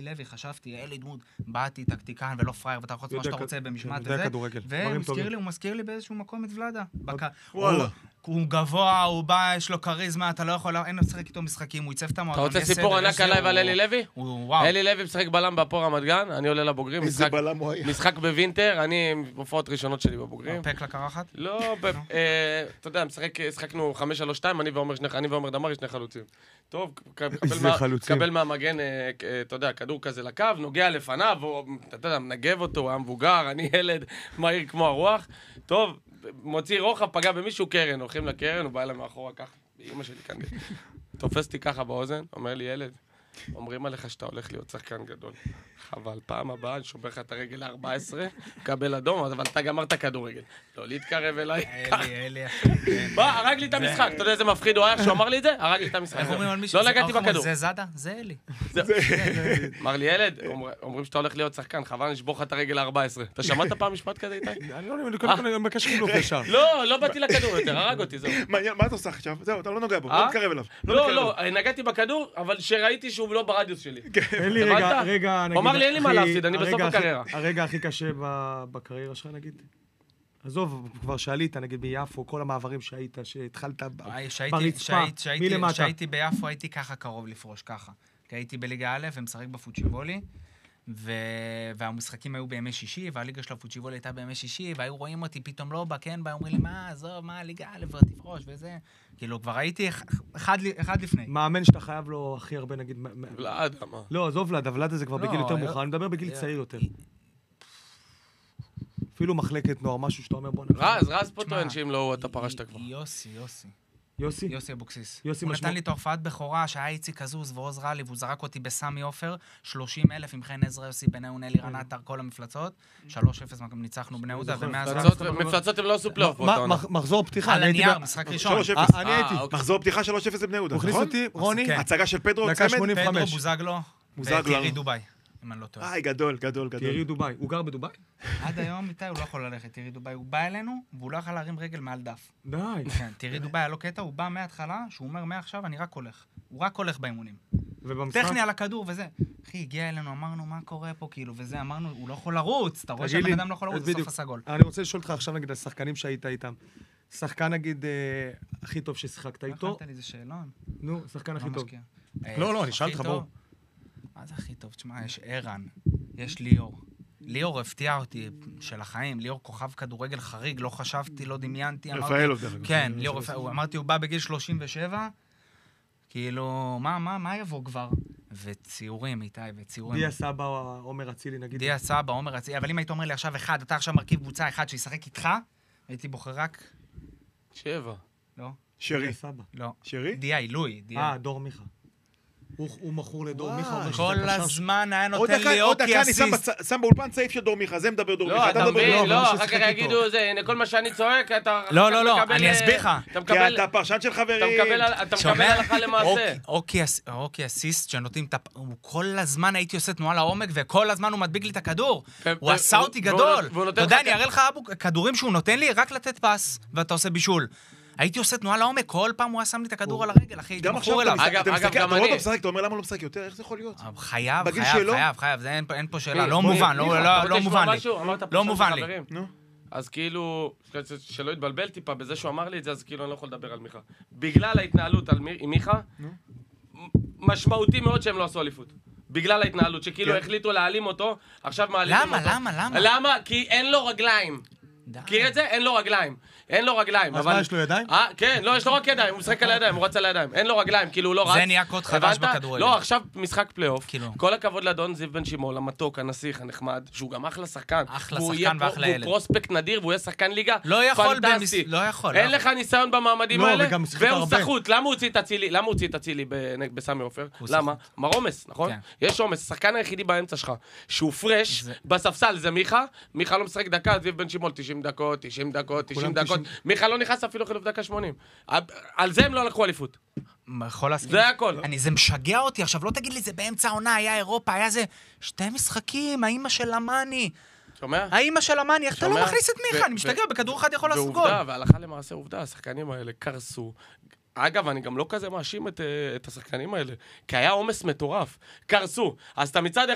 לוי, חשבתי, אלי דמות, באתי טקטיקן ולא פרייר, ואתה יכול לעשות מה שאתה רוצה במשמעת וזה, הוא מזכיר לי באיזשהו מקום את ולדה. הוא גבוה, הוא בא, יש לו קריזמה, אתה לא יכול, אין לשחק איתו משחקים, הוא ייצב את המועדון. אתה רוצה סיפור ענק עליי ועל אלי לוי? אלי לוי משחק בלם בהפועל רמת גן, אני עולה לבוגרים, משחק בווינטר, אני הופעות ראשונות שלי בבוגרים. פק לקרחת? לא, אתה יודע, שחקנו 5-3-2, אני ועומר דמרי, שני חלוצים. טוב, קבל מהמגן, אתה יודע, כדור כזה לקו, נוגע לפניו, אתה יודע, מנגב אותו, הוא היה מבוגר, אני ילד מהיר כמו הרוח. טוב, מוציא רוחב, פגע במישהו קרן, הולכים לקרן, הוא בא אליי מאחורה ככה, באמא שלי כאן. תופס אותי ככה באוזן, אומר לי, ילד, אומרים עליך שאתה הולך להיות שחקן גדול. אבל פעם הבאה, אני שובר לך את הרגל ל-14, קבל אדום, אבל אתה גמרת כדורגל. לא להתקרב אליי. אלי, בוא, הרג לי את המשחק. אתה יודע איזה מפחיד הוא היה שהוא אמר לי את זה? הרג לי את המשחק. לא לגעתי בכדור. זה זאדה? זה אלי. אמר לי, ילד, אומרים שאתה הולך להיות שחקן, חבל נשבור לך את הרגל ל-14. אתה שמעת פעם משפט כזה איתי? אני לא מבקש חינוך ישר. לא באתי לכדור יותר, הרג אותי, זהו. מה אתה עושה עכשיו? זהו, אתה לא נוגע בו, לא מתקרב אליו. לא, נגעתי בכדור, אבל שראיתי שהוא לא ברדיוס שלי. אין לי רגע, נגיד... אמר לי, אין לי מה להפסיד, אני בסוף הקריירה. הרגע הכי קשה בקריירה שלך, נגיד? עזוב, כבר שעלית, נגיד ביפו, כל המעברים שהתחלת ברצפה, מלמטה. כשהייתי ביפו, הייתי ככה קרוב לפרוש, ככה. כי הייתי בליגה א' ומשחק בפוצ'יבולי, והמשחקים היו בימי שישי, והליגה של הפוצ'יבולי הייתה בימי שישי, והיו רואים אותי פתאום לא בא, כן, אומרים לי, מה, עזוב, מה, ליגה א' ותפרוש, וזה. כאילו, כבר הייתי אחד לפני. מאמן שאתה חייב לו הכי הרבה, נגיד... ולד, מה? לא, עזוב ולד, ולד זה כבר בגיל יותר מאוחר, אני מדבר בגיל צעיר יותר. אפילו מחלקת נוער, משהו שאתה אומר, בוא נראה. רז פה טוען שאם לא, אתה פרשת כבר. יוסי אבוקסיס. הוא נתן לי את ההופעת בכורה שהיה איציק עזוז ועוז רלי, והוא זרק אותי בסמי עופר, 30,000 עם חן עזרא, יוסי בניון, אלירן עטר, כל המפלצות, 3-0 ניצחנו בני יהודה, מפלצות הם לא עשו פלייאוף. מחזור פתיחה. על הנייר, משחק ראשון. 3-0. אני הייתי. מחזור פתיחה 3-0 לבני יהודה, הוא הכניס אותי, רוני. הצגה של פדרו, דקה צמד. 85. פדרו, בוזגלו, וטירי דובאי, אם אני לא טועה. גדול. טירי דובאי. הוא גר בדובאי? עד היום איתי הוא לא יכול ללכת, טירי דובאי. הוא בא אלינו, והוא לא יכול להרים רגל מעל דף. די. כן, טירי דובאי היה לו קטע, הוא בא מההתחלה, שהוא אומר מעכשיו אני רק הולך. הוא רק הולך באימונים. טכני על הכדור וזה. אחי, הגיע אלינו, אמרנו מה קורה פה, כאילו, וזה, אמרנו, הוא לא יכול לרוץ, אתה רואה שהבן אדם לא יכול לרוץ, בסוף הסגול. אני רוצה לשאול אותך עכשיו נגיד השחקנים שהיית איתם. שחקן נגיד הכי טוב ששיחקת איתו. הכנת לי איזה שאלון. נו, שחקן הכי טוב. לא, לא, אני שאלת לך, בוא. מה זה הכי טוב? תשמע, יש ערן, יש ליאור. ליאור הפתיע אותי של החיים, ליאור כוכב כדורגל חריג, לא חשבתי, לא דמיינתי. רפאלוב דרך אגב. כן, ליאור, אמרתי, הוא בא בגיל 37, כאילו, מה יבוא כבר? וציורים, איתי, וציורים. דיה סבא או עומר אצילי, נגיד. דיה סבא, עומר אצילי, אבל אם היית אומר לי עכשיו אחד, אתה עכשיו מרכיב קבוצה אחד שישחק איתך, הייתי בוחר רק... 7. לא. שרי. לא. שרי? דיה עילוי. דור מיכה. הוא מכור לדור מיכה. כל הזמן היה נותן לי אוקי אסיסט. עוד דקה, אני שם באולפן צעיף של דור מיכה, זה מדבר דור מיכה. לא, אתה מבין, לא, אחר כך יגידו זה, הנה כל מה שאני צועק, אתה... לא, אני אסביר לך. כי אתה פרשן של חברים. אתה מקבל הלכה למעשה. אוקי אסיסט שנותנים, כל הזמן הייתי עושה תנועה לעומק, וכל הזמן הוא מדביק לי את הכדור. הוא עשה אותי גדול. אתה יודע, אני אראה לך כדורים שהוא נותן לי, רק לתת פס, ואתה עושה בישול. הייתי עושה תנועה לעומק, כל פעם הוא היה שם לי את הכדור על הרגל, אחי, הייתי מכור אליו. אתה מסתכל, אתה רואה אותו משחק, אתה אומר למה לא משחק יותר, איך זה יכול להיות? חייב, זה אין פה שאלה, לא מובן, לא מובן לי. לא מובן לי. אז כאילו, שלא יתבלבל טיפה בזה שהוא אמר לי את זה, אז כאילו אני לא יכול לדבר על מיכה. בגלל ההתנהלות עם מיכה, משמעותי מאוד שהם לא עשו אליפות. בגלל ההתנהלות, שכאילו החליטו להעלים אותו, עכשיו מעלים אותו. למה? כי אין לו רגליים. מכיר את זה? אין לו רגליים. אז מה, יש לו ידיים? כן, לא, יש לו רק ידיים, הוא משחק על הידיים, הוא רץ על הידיים. אין לו רגליים, כאילו הוא לא רץ. זה נהיה קוד חדש בכדורגל. לא, עכשיו משחק פלייאוף. כל הכבוד לאדון זיו בן שמעון, המתוק, הנסיך, הנחמד, שהוא גם אחלה שחקן. אחלה שחקן ואחלה ילד. הוא פרוספקט נדיר, והוא יהיה שחקן ליגה. לא יכול, לא יכול. אין לך ניסיון במעמדים האלה, והוא סחוט. למה הוא הוציא את אצילי בסמי עופר? למה? מר עומס, נכון? יש עומס. השחקן היחידי באמצע שלך, שהוא פרש, בספסל זה מיכה. מיכה לא משחק דקה, זיו בן שמעון 90 דקות. מיכה לא נכנס אפילו חילוף דקה 80. על זה הם לא לקחו אליפות. זה הכל. זה משגע אותי. עכשיו לא תגיד לי, זה באמצע העונה, היה אירופה, היה זה 2 משחקים, האמא של המאני. שומע? האמא של המאני, איך אתה לא מכניס את מיכה? אני משתגע, בכדור אחד יכול לעשות גול. ועובדה, והלכה למעשה עובדה, השחקנים האלה קרסו. אגב, אני גם לא כזה מאשים את השחקנים האלה, כי היה עומס מטורף. קרסו. אז אתה מצד